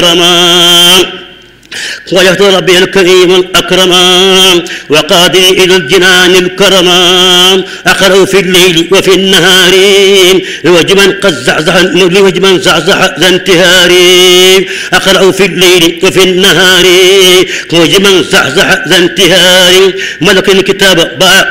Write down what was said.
وجهت ربي الكريم الأكرم وقادي إلى الجنان الكرم أقرأ في الليل وفي النهار لوجمن زعزع ذا انتهار أقرأ في الليل وفي النهار لوجمن زعزع ذا انتهار ملك الكتاب باع